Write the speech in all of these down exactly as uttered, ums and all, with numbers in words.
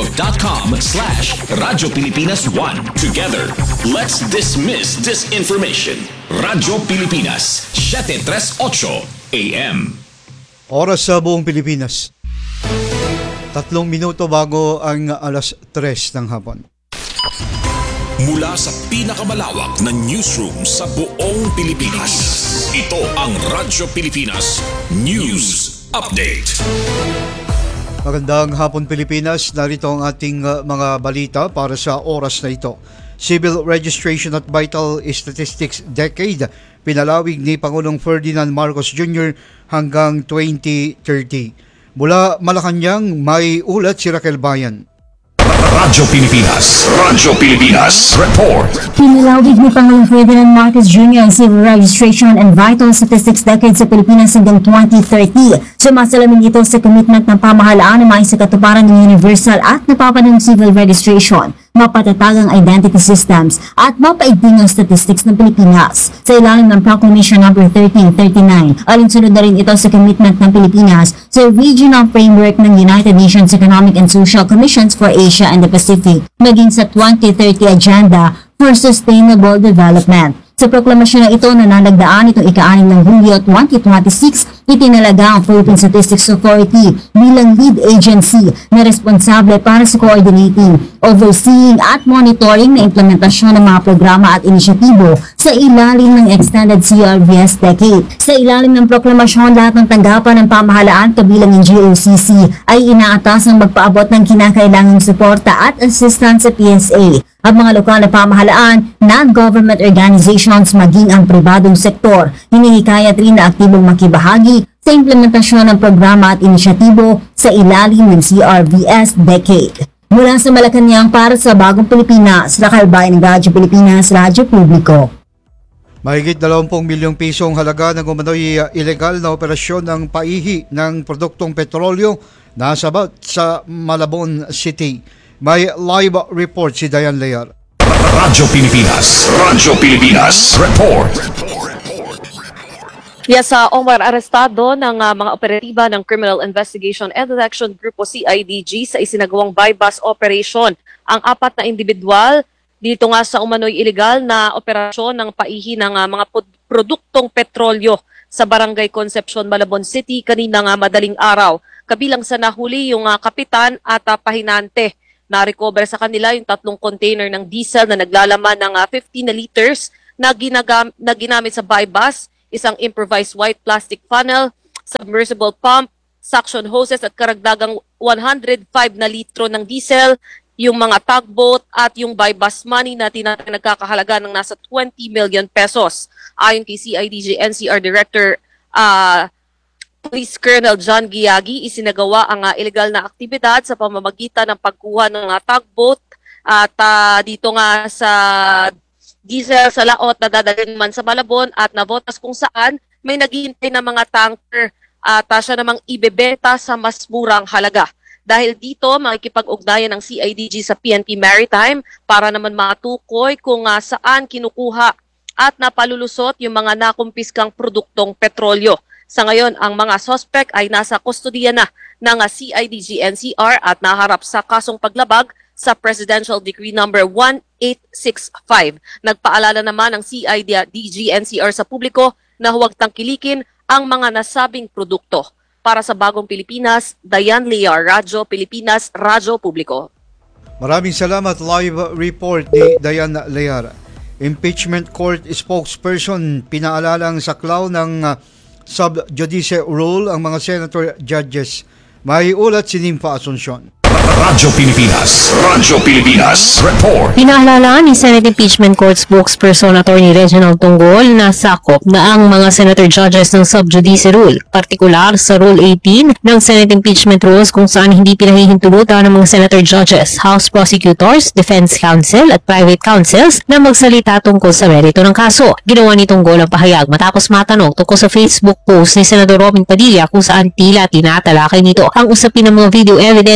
facebook.com slash Radyo Pilipinas one. Together, let's dismiss disinformation. Radyo Pilipinas, seven thirty-eight A M. Oras sa buong Pilipinas. Tatlong minuto bago ang alas tres ng hapon. Mula sa pinakamalawak na newsroom sa buong Pilipinas, ito ang Radyo Pilipinas News Update. Magandang hapon Pilipinas, narito ang ating uh, mga balita para sa oras na ito. Civil Registration at Vital Statistics Decade, pinalawig ni Pangulong Ferdinand Marcos Junior hanggang twenty thirty. Mula Malacanang, may ulat si Raquel Bayan. Radyo Pilipinas, Radyo Pilipinas Report. Pinalawig ni Pangulong Ferdinand Marcos Junior ang Civil Registration and Vital Statistics Decade sa Pilipinas hanggang twenty thirty. Sumasalamin ito sa commitment ng pamahalaan na maisakatuparan ng universal at napapanahong civil registration, mapatatag ang identity systems at mapaigting ang statistics ng Pilipinas. Sa ilalim ng Proclamation number thirteen thirty-nine, alinsunod na rin ito sa commitment ng Pilipinas sa Regional Framework ng United Nations Economic and Social Commissions for Asia and the Pacific, maging sa twenty thirty Agenda for Sustainable Development. Sa proklamasyon na ito na nalagdaan itong ika-anim ng Hulyo twenty twenty-six, itinalaga ang Philippine Statistics Authority bilang lead agency na responsable para sa coordinating, overseeing at monitoring na implementasyon ng mga programa at inisyatibo sa ilalim ng Extended C R V S Decade. Sa ilalim ng proklamasyon, lahat ng tanggapan ng pamahalaan kabilang ng G O C C ay inaatasang magpaabot ng kinakailangang suporta at assistance sa P S A. Ang mga lokal na pamahalaan, non-government organizations maging ang pribadong sektor, hinihikayat rin na aktibong makibahagi sa implementasyon ng programa at inisyatibo sa ilalim ng C R V S Decade. Mula sa Malacanang para sa Bagong Pilipinas, Raquel Bayan ng Radyo Pilipinas, Radyo Publiko. Mahigit dalawampu milyong pisong halaga ng umano'y ilegal na operasyon ng paihi ng produktong petrolyo nasabat sa Malabon City. May live report si Diane Lear. Radyo Pilipinas, Radyo Pilipinas Report. Yes, uh, Omar, arestado ng uh, mga operatiba ng Criminal Investigation and Detection Group o C I D G sa isinagawang buy-bust operation. Ang apat na individual dito nga sa umano'y illegal na operasyon ng paihi ng uh, mga produktong petrolyo sa Barangay Concepcion, Malabon City kanina nga madaling araw. Kabilang sa nahuli yung uh, kapitan at uh, pahinante. Na-recover sa kanila yung tatlong container ng diesel na naglalaman ng uh, fifteen na liters na, ginagam- na ginamit sa buy-bust, isang improvised white plastic funnel, submersible pump, suction hoses at karagdagang one hundred five na litro ng diesel, yung mga tugboat at yung buy-bust money na tinatawag nagkakahalaga ng nasa twenty million pesos. Ayon kay C I D G N C R Director uh, Police Colonel John Giagi, isinagawa ang uh, illegal na aktibidad sa pamamagitan ng pagkuha ng uh, tugboat at uh, dito nga sa diesel sa laot na dadalhin man sa Malabon at nabotas kung saan may naghihintay na mga tanker at uh, siya namang ibebenta sa mas murang halaga. Dahil dito, makikipag-ugnayan ng C I D G sa P N P Maritime para naman matukoy kung uh, saan kinukuha at napalulusot yung mga nakumpiskang produktong petrolyo. Sa ngayon, ang mga suspect ay nasa kustodiya na ng C I D G N C R at naharap sa kasong paglabag sa Presidential Decree number one eight six five. Nagpaalala naman ng C I D G N C R sa publiko na huwag tangkilikin ang mga nasabing produkto. Para sa Bagong Pilipinas, Diane Lear, Radyo Pilipinas, Radyo Publiko. Maraming salamat, live report ni Diane Lear. Impeachment Court spokesperson pinaalalang saklaw ng uh, sub-judice rule ang mga senator judges. May ulat si Nympha Asuncion. Radyo Pilipinas, Radyo Pilipinas Report. Pinaalala ni Senate Impeachment Court spokesperson Attorney Reginald Tunggol na sakop na ang mga senator judges ng sub-judice rule, partikular sa Rule eighteen ng Senate Impeachment Rules kung saan hindi pinahihintulutan ng mga senator judges, House prosecutors, defense counsel at private counsels na magsalita tungkol sa merito ng kaso. Ginawa ni Tunggol ang pahayag matapos matanong tungkol sa Facebook post ni Senador Robin Padilla kung saan tila tinatalakay nito ang usapin ng mga video evidence at kung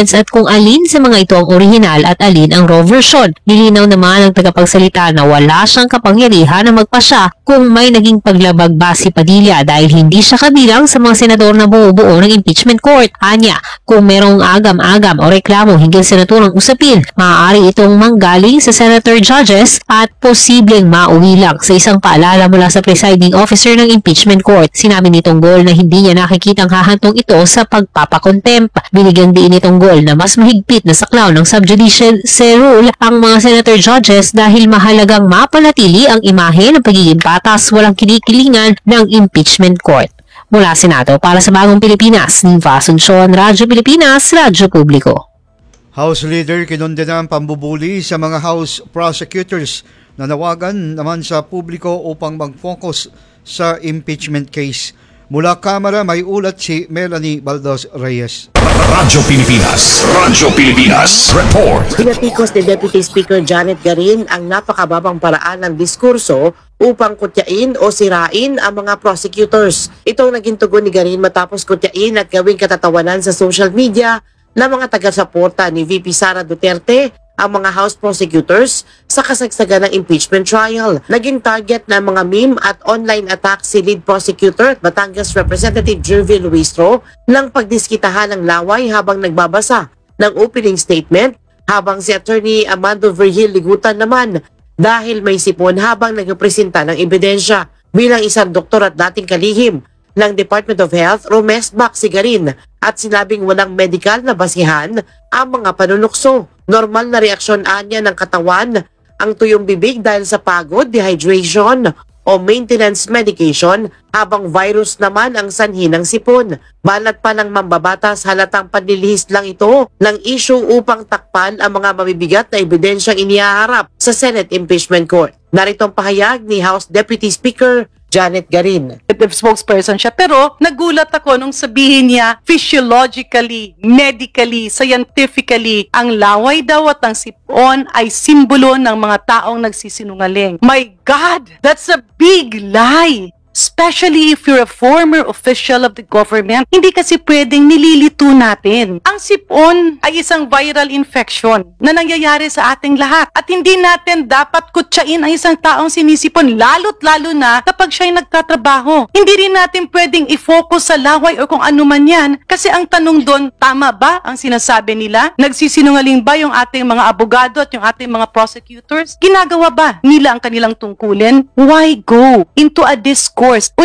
alin sa mga ito ang orihinal at alin ang raw version. Nilinaw naman ng tagapagsalita na wala siyang kapangyarihan na magpasya kung may naging paglabag ba si Padilla dahil hindi siya kabilang sa mga senador na bumubuo ng impeachment court. Anya, kung merong agam-agam o reklamo hinggil sa naturang usapin, maaari itong manggaling sa senator judges at posibleng mauwi lang sa isang paalala mula sa presiding officer ng impeachment court. Sinabi ni Tonggol na hindi niya nakikitang hahantong ito sa pagpapakontempt. Binigyang diin ni Tonggol na mas mahigpit na saklaw ng subjudice rule ang mga senator judges dahil mahalagang mapanatili ang imahe ng pagiging patas walang kinikilingan ng impeachment court. Mula Senado para sa Bagong Pilipinas, Niva Asuncion, Radyo Pilipinas, Radyo Publiko. House Leader kinondena ang pambubuli sa mga House prosecutors na nawagan naman sa publiko upang mag-focus sa impeachment case. Mula Kamara, may ulat si Melanie Baldos Reyes. Radyo Pilipinas, Radyo Pilipinas, report. Pinatikos ni Deputy Speaker Janet Garin ang napakababang paraan ng diskurso upang kutyain o sirain ang mga prosecutors. Ito ang naging tugon ni Garin matapos kutyain at gawing katatawanan sa social media ng mga taga-suporta ni V P Sara Duterte ang mga House prosecutors sa kasagsagan ng impeachment trial. Naging target ng mga meme at online attack si lead prosecutor at Batangas Representative Jervy Luistro ng pagdiskitahan ng laway habang nagbabasa ng opening statement, habang si Attorney Amando Virgil ligutan naman dahil may sipon habang nagpresenta ng ebidensya. Bilang isang doktor at dating kalihim ng Department of Health, rumesbak si Garin at sinabing walang medical na basihan ang mga panunukso. Normal na reaksyon anya ng katawan ang tuyong bibig dahil sa pagod, dehydration o maintenance medication, habang virus naman ang sanhi ng sipon. Balat pa ng mambabatas, halatang panlilihis lang ito ng issue upang takpan ang mga mabibigat na ebidensyang inihaharap sa Senate Impeachment Court. Narito ang pahayag ni House Deputy Speaker Janet Garin. Spokesperson siya, pero nagulat ako nung sabihin niya physiologically, medically, scientifically, ang laway daw at ang sipon ay simbolo ng mga taong nagsisinungaling. My God, that's a big lie! Especially if you're a former official of the government, hindi kasi pwedeng nililito natin. Ang sipon ay isang viral infection na nangyayari sa ating lahat. At hindi natin dapat kutsain ang isang taong sinisipon, lalo't lalo na kapag siya'y nagtatrabaho. Hindi rin natin pwedeng i-focus sa laway o kung ano man yan. Kasi ang tanong doon, tama ba ang sinasabi nila? Nagsisinungaling ba yung ating mga abogado at yung ating mga prosecutors? Ginagawa ba nila ang kanilang tungkulin? Why go into a discourse?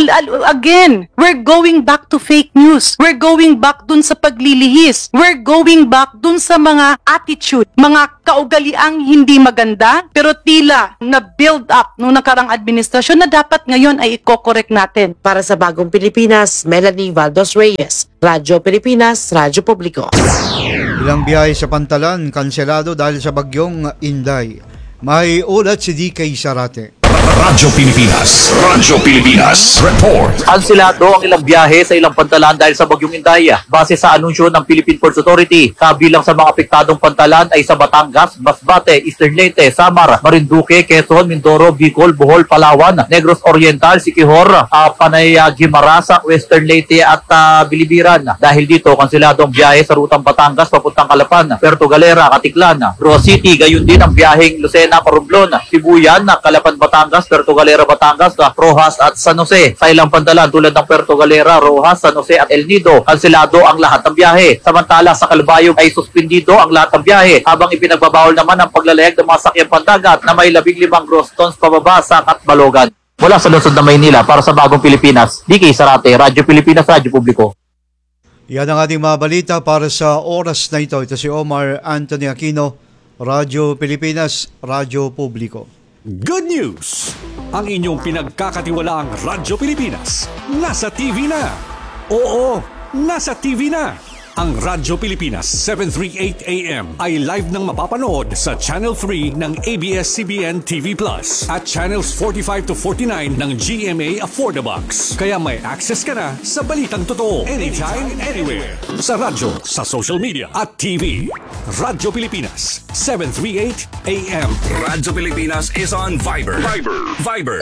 Again, we're going back to fake news. We're going back dun sa paglilihis. We're going back dun sa mga attitude, mga kaugaliang hindi maganda, pero tila na build up nung nakarang administrasyon na dapat ngayon ay i-correct natin. Para sa Bagong Pilipinas, Melanie Baldos Reyes, Radyo Pilipinas, Radyo Publiko. Ilang biyahe sa Pantalan, kanselado dahil sa bagyong Inday. May ulat si D K Sarate. Radyo Pilipinas, Radyo Pilipinas, report. Kanselado ang ilang biyahe sa ilang pantalan dahil sa bagyong Inday. Base sa anunsyo ng Philippine Ports Authority, kabilang sa mga apektadong pantalan ay sa Batangas, Masbate, Eastern Leyte, Samar, Marinduque, Quezon, Mindoro, Bicol, Bohol, Palawan, Negros Oriental, Siquijor, uh, Panay, uh, Guimaras, Western Leyte at uh, Bilibiran. Dahil dito, kanselado ang biyahe sa rutang Batangas papuntang Calapan, Puerto Galera, Katiklan, Roa City, gayon din ang biyaheng Lucena, Coromblon, Sibuyan, Calapan, Batangas, Puerto Galera, Batangas, Rojas at San Jose. Sa ilang pantalan tulad ng Puerto Galera, Rojas, San Jose at El Nido, kanselado ang lahat ng biyahe. Samantala sa Calbayog ay suspendido ang lahat ng biyahe, habang ipinagbabawal naman ang paglalayag ng mga sakyang pandagat na may labing limang gross tons pababa sa Katbalogan. Mula sa lungsod ng Maynila para sa Bagong Pilipinas, D K Sarate, Radyo Pilipinas, Radyo Publiko. Yan ang ating mga balita para sa oras na ito. Ito si Omar Anthony Aquino, Radyo Pilipinas, Radyo Publiko. Good news! Ang inyong pinagkakatiwalaang Radyo Pilipinas nasa T V na. Oo, nasa T V na. Ang Radyo Pilipinas seven thirty-eight A M ay live nang mapapanood sa Channel three ng A B S C B N T V Plus at Channels forty-five to forty-nine ng G M A Affordabox. Kaya may access ka na sa balitang totoo anytime, anywhere. Sa radyo, sa social media at T V. Radyo Pilipinas seven thirty-eight A M. Radyo Pilipinas is on Viber. Viber. Viber.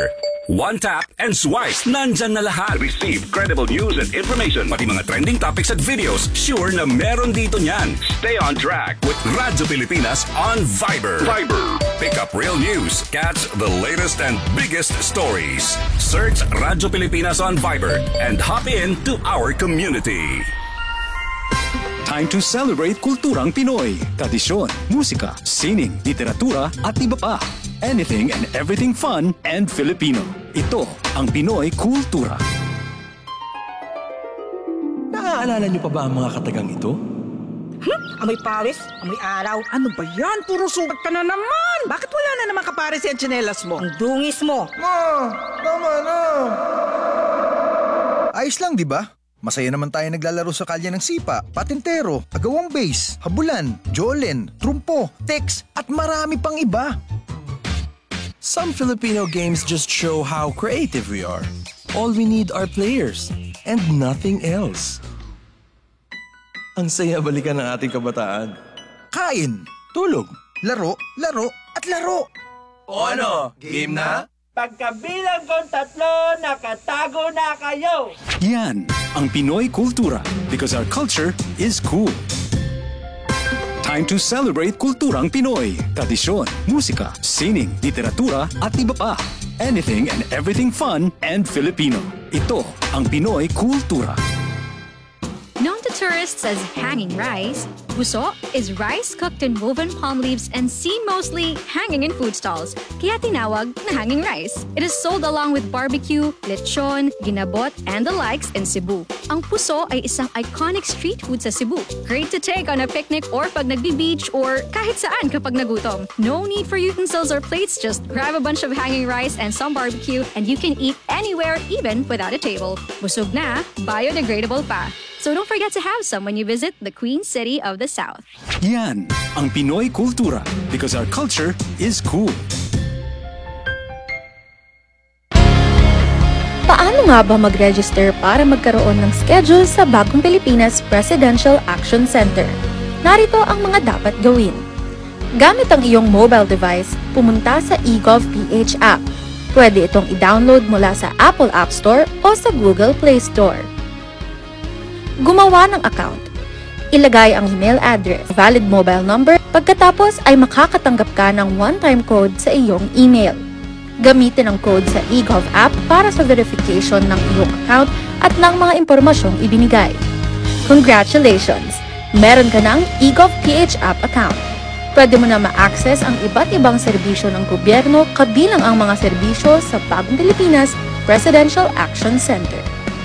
One tap and swipe. Nandyan na lahat. Receive credible news and information. Pati mga trending topics at videos. Sure na meron dito niyan. Stay on track with Radyo Pilipinas on Viber. Viber. Pick up real news. Catch the latest and biggest stories. Search Radyo Pilipinas on Viber and hop in to our community. Time to celebrate kulturang Pinoy. Tradisyon, musika, sining, literatura at iba pa. Anything and everything fun and Filipino. Ito ang Pinoy Kultura. Naaalala niyo pa ba ang mga katagang ito? Hmm? Amoy pawis? Amoy araw? Ano ba yan? Puro sugat ka na naman! Bakit wala na naman kapares yung tsinelas mo? Ang dungis mo! Ma! Tama na! Ayos lang, di ba? Masaya naman tayo naglalaro sa kalye ng sipa, patintero, agawang base, habulan, jolen, trumpo, text, at marami pang iba. Some Filipino games just show how creative we are. All we need are players and nothing else. Ang saya balikan ng ating kabataan. Kain, tulog, laro, laro, at laro. O ano, game na? Pagkabilang kong tatlo, nakatago na kayo! Yan ang Pinoy Kultura because our culture is cool. Time to celebrate kulturang Pinoy. Tradisyon, musika, sining, literatura at iba pa. Anything and everything fun and Filipino. Ito ang Pinoy Kultura. Known to tourists as hanging rice, puso is rice cooked in woven palm leaves and seen mostly hanging in food stalls, kaya tinawag na hanging rice. It is sold along with barbecue, lechon, ginabot, and the likes in Cebu. Ang puso ay isang iconic street food sa Cebu. Great to take on a picnic or pag nagbi-beach or kahit saan kapag nagutom. No need for utensils or plates, just grab a bunch of hanging rice and some barbecue and you can eat anywhere even without a table. Busog na, biodegradable pa. So don't forget to have some when you visit the Queen City of the South. Yan ang Pinoy Kultura because our culture is cool. Paano nga ba mag-register para magkaroon ng schedule sa Bagong Pilipinas Presidential Action Center? Narito ang mga dapat gawin. Gamit ang iyong mobile device, pumunta sa eGovPH app. Pwede itong i-download mula sa Apple App Store o sa Google Play Store. Gumawa ng account. Ilagay ang email address, valid mobile number, pagkatapos ay makakatanggap ka ng one-time code sa iyong email. Gamitin ang code sa eGov app para sa verification ng iyong account at ng mga impormasyong ibinigay. Congratulations! Meron ka ng eGovPH app account. Pwede mo na ma-access ang iba't ibang serbisyo ng gobyerno kabilang ang mga serbisyo sa Bagong Pilipinas Presidential Action Center.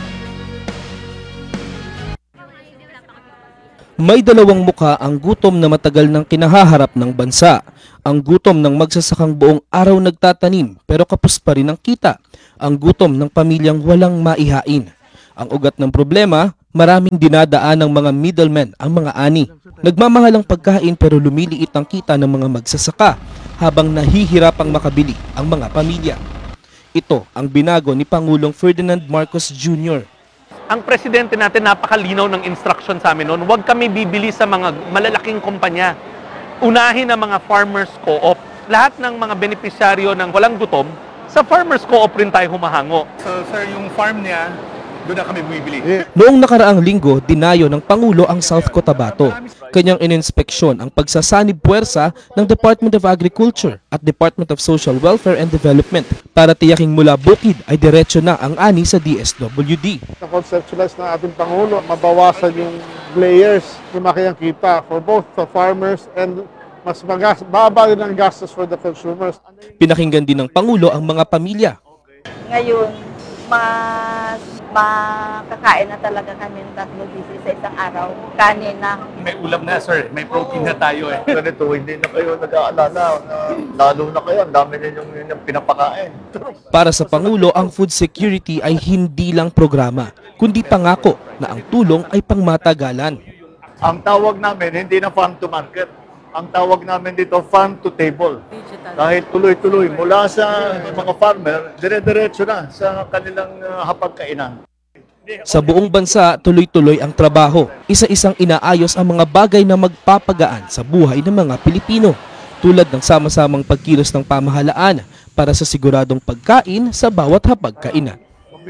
May dalawang mukha ang gutom na matagal nang kinahaharap ng bansa. Ang gutom ng magsasakang buong araw nagtatanim pero kapos pa rin ang kita. Ang gutom ng pamilyang walang maihain. Ang ugat ng problema, maraming dinadaan ng mga middlemen ang mga ani. Nagmamahal ang pagkain pero lumiliit ang kita ng mga magsasaka habang nahihirapang makabili ang mga pamilya. Ito ang binago ni Pangulong Ferdinand Marcos Junior Ang presidente natin napakalinaw ng instruction sa amin noon, huwag kami bibili sa mga malalaking kumpanya. Unahin ang mga farmers co-op. Lahat ng mga benepisyaryo ng walang gutom, sa farmers co-op rin tayo humahango. So sir, yung farm niya, doon na kami bumibili. Noong nakaraang linggo, dinayo ng Pangulo ang South Cotabato. Kanyang ininspeksyon ang pagsasanib puwersa ng Department of Agriculture at Department of Social Welfare and Development para tiyaking mula bukid ay diretso na ang ani sa D S W D. Na-conceptualize ng ating Pangulo, mabawasan yung layers, lumaki ang kita for both the farmers and mas magas, baba din ang gastos for the consumers. Pinakinggan din ng Pangulo ang mga pamilya. Ngayon, mas makakain na talaga kami ng tatlo beses sa isang araw. Kanin na. May ulam na sir, may protein na tayo eh. Ganito, hindi na kayo nag-aalala. Lalo na kayo, ang dami ninyong yung pinapakain. Para sa Pangulo, ang food security ay hindi lang programa, kundi pangako na ang tulong ay pangmatagalan. Ang tawag namin, hindi na farm to market. Ang tawag namin dito, farm to table. Dahil tuloy-tuloy, mula sa mga farmer, dire-diretso na sa kanilang uh, hapagkainan. Sa buong bansa, tuloy-tuloy ang trabaho. Isa-isang inaayos ang mga bagay na magpapagaan sa buhay ng mga Pilipino. Tulad ng sama-samang pagkilos ng pamahalaan para sa siguradong pagkain sa bawat hapagkainan.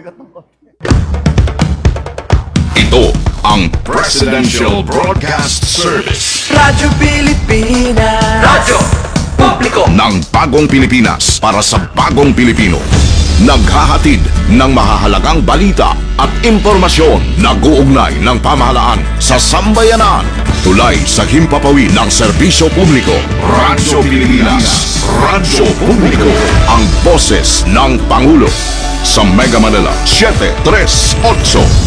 Ito ang Presidential Broadcast Service. Radyo Pilipinas. Radyo Publiko Ng bagong Pilipinas para sa bagong Pilipino. Naghahatid ng mahahalagang balita at impormasyon na guugnay ng pamahalaan sa sambayanan. Tulay sa himpapawid ng serbisyo publiko. Radyo Pilipinas. Radyo Publiko. Ang boses ng Pangulo. Sa Mega Manila, seven three eight.